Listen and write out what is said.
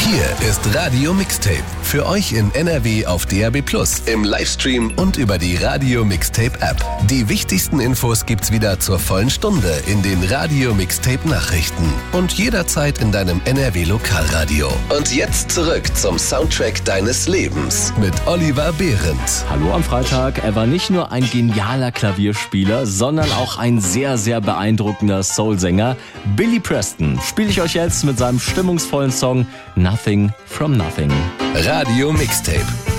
Hier ist Radio Mixtape. Für euch in NRW auf DAB+, im Livestream und über die Radio Mixtape App. Die wichtigsten Infos gibt's wieder zur vollen Stunde in den Radio Mixtape Nachrichten und jederzeit in deinem NRW Lokalradio. Und jetzt zurück zum Soundtrack deines Lebens mit Oliver Behrendt. Hallo am Freitag. Er war nicht nur ein genialer Klavierspieler, sondern auch ein sehr, sehr beeindruckender Soulsänger. Billy Preston spiele ich euch jetzt mit seinem stimmungsvollen Song Nothing from Nothing. Radio Mixtape.